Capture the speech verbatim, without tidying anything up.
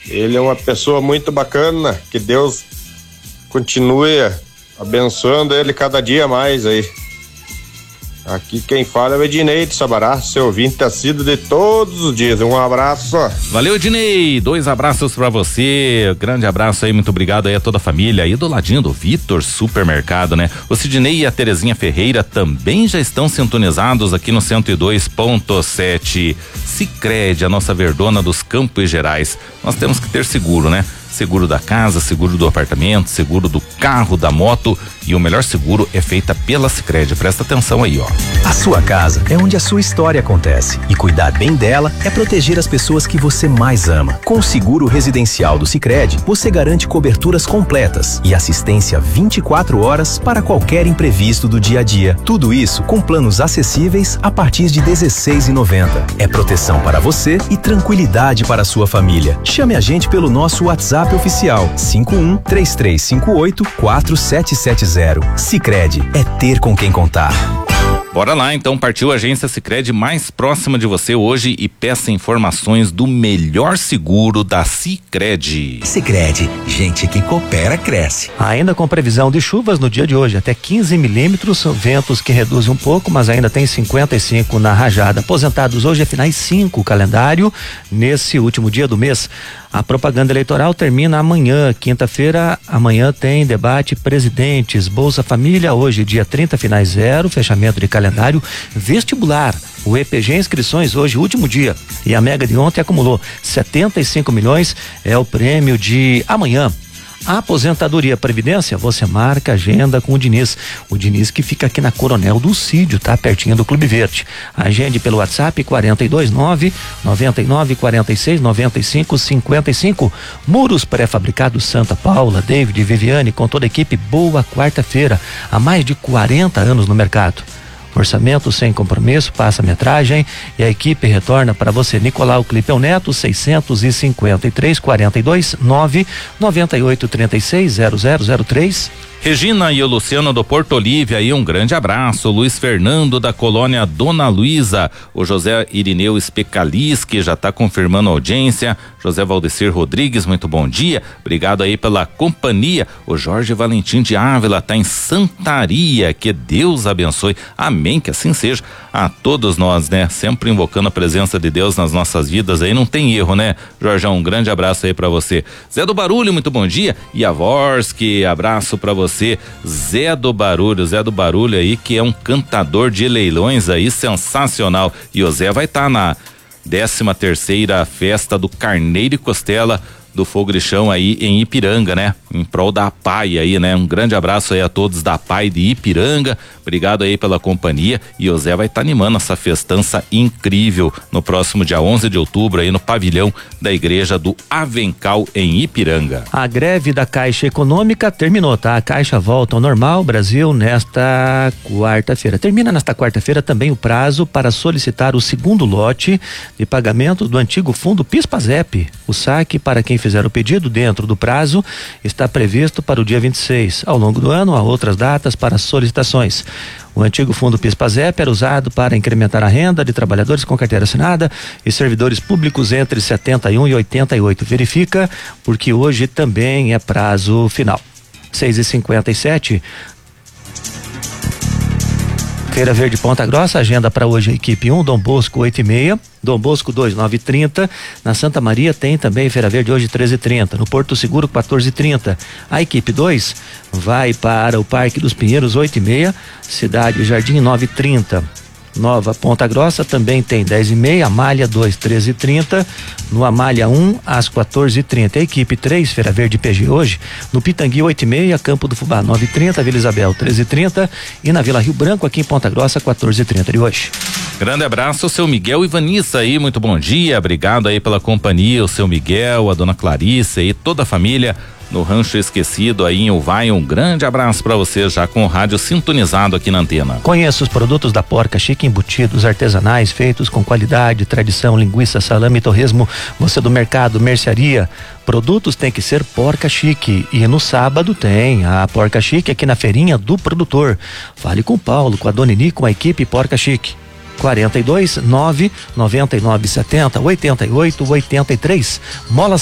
Ele é uma pessoa muito bacana, que Deus continue abençoando ele cada dia mais aí. Aqui quem fala é o Ednei de Sabará, seu ouvinte assíduo de todos os dias. Um abraço. Valeu, Ednei. Dois abraços pra você. Grande abraço aí, muito obrigado aí a toda a família. Aí do ladinho do Vitor Supermercado, né? O Sidney e a Terezinha Ferreira também já estão sintonizados aqui no cento e dois ponto sete. Sicredi, a nossa verdona dos Campos Gerais. Nós temos que ter seguro, né? Seguro da casa, seguro do apartamento, seguro do carro, da moto, e o melhor seguro é feita pela Sicredi. Presta atenção aí, ó. A sua casa é onde a sua história acontece, e cuidar bem dela é proteger as pessoas que você mais ama. Com o seguro residencial do Sicredi, você garante coberturas completas e assistência vinte e quatro horas para qualquer imprevisto do dia a dia. Tudo isso com planos acessíveis a partir de dezesseis reais e noventa centavos. É proteção para você e tranquilidade para a sua família. Chame a gente pelo nosso WhatsApp oficial cinco um três três cinco oito quatro sete sete zero. Sicredi é ter com quem contar. Bora lá, então, partiu a agência Sicredi mais próxima de você hoje e peça informações do melhor seguro da Sicredi. Sicredi, gente que coopera cresce. Ainda com previsão de chuvas no dia de hoje, até quinze milímetros, ventos que reduzem um pouco, mas ainda tem cinquenta e cinco na rajada. Aposentados hoje é finais cinco o calendário, nesse último dia do mês. A propaganda eleitoral termina amanhã, quinta-feira. Amanhã tem debate presidentes, Bolsa Família, hoje dia trinta, finais zero, fechamento de calendário. Vestibular, o E P G inscrições hoje, último dia. E a Mega de ontem acumulou setenta e cinco milhões, é o prêmio de amanhã. A aposentadoria Previdência, você marca agenda com o Diniz. O Diniz que fica aqui na Coronel Dulcídio, tá pertinho do Clube Verde. Agende pelo WhatsApp quarenta e dois nove noventa e nove quarenta e seis noventa e cinco cinquenta e cinco. Muros pré-fabricados Santa Paula, David e Viviane, com toda a equipe. Boa quarta-feira, há mais de quarenta anos no mercado. Orçamento sem compromisso, passa a metragem e a equipe retorna para você. Nicolau Clipeu Neto, seiscentos e cinquenta e três, quarenta e dois, nove noventa e oito, trinta e seis, zero zero zero três. Regina e o Luciano do Porto Olívia aí, um grande abraço. Luiz Fernando da colônia Dona Luísa, o José Irineu Specalis, que já está confirmando a audiência, José Valdecir Rodrigues, muito bom dia, obrigado aí pela companhia. O Jorge Valentim de Ávila tá em Santaria, que Deus abençoe, amém, que assim seja a todos nós, né, sempre invocando a presença de Deus nas nossas vidas aí, não tem erro, né, Jorjão, um grande abraço aí pra você. Zé do Barulho, muito bom dia, e a Vorski, abraço pra você. Você, Zé do Barulho, Zé do Barulho aí, que é um cantador de leilões aí, sensacional. E o Zé vai estar tá na décima terceira festa do Carneiro e Costela do Fogo de Chão aí em Ipiranga, né? Em prol da P A I aí, né? Um grande abraço aí a todos da P A I de Ipiranga, obrigado aí pela companhia, e o Zé vai estar tá animando essa festança incrível no próximo dia onze de outubro aí no pavilhão da igreja do Avencal em Ipiranga. A greve da Caixa Econômica terminou, tá? A Caixa volta ao normal, Brasil, nesta quarta-feira. Termina nesta quarta-feira também o prazo para solicitar o segundo lote de pagamento do antigo fundo PIS/PASEP. O saque para quem fizer o pedido dentro do prazo está previsto para o dia vinte e seis. Ao longo do ano, há outras datas para solicitações. O antigo fundo PIS/PASEP era usado para incrementar a renda de trabalhadores com carteira assinada e servidores públicos entre setenta e um e oitenta e oito. Verifica, porque hoje também é prazo final. seis e cinquenta e sete. Feira Verde Ponta Grossa, agenda para hoje, equipe um, Dom Bosco oito e meia, Dom Bosco dois, nove e trinta. Na Santa Maria tem também Feira Verde hoje treze e trinta. No Porto Seguro quatorze e trinta. A equipe dois vai para o Parque dos Pinheiros oito e meia, Cidade Jardim nove e trinta. Nova Ponta Grossa também tem dez e meia, Amália dois, treze e trinta. No Amália um, às quatorze e trinta. A equipe três, Feira Verde P G hoje, no Pitangui oito e meia, Campo do Fubá nove e trinta, Vila Isabel treze e trinta e na Vila Rio Branco aqui em Ponta Grossa quatorze e trinta de hoje. Grande abraço, o seu Miguel e Vanissa aí, muito bom dia, obrigado aí pela companhia, o seu Miguel, a dona Clarice aí, toda a família no Rancho Esquecido aí em Uvaia. Um grande abraço para você, já com o rádio sintonizado aqui na antena. Conheça os produtos da Porca Chique, embutidos artesanais feitos com qualidade, tradição, linguiça, salame e torresmo. Você do mercado, mercearia, produtos tem que ser Porca Chique. E no sábado tem a Porca Chique aqui na feirinha do produtor. Fale com o Paulo, com a Dona Nini, com a equipe Porca Chique. quarenta e dois, nove, noventa e nove, setenta, oitenta e oito, oitenta e três. Mola